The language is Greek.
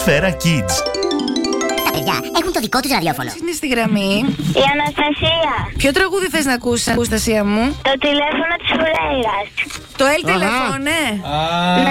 Σφαίρα Kids. Τα παιδιά έχουν το δικό τους ραδιόφωνο. Είναι στη γραμμή. Η Αναστασία. Ποιο τραγούδι θες να ακούσεις, Αναστασία μου? Το τηλέφωνο της Φουρέιρας. Το Ελ τηλεφώνε.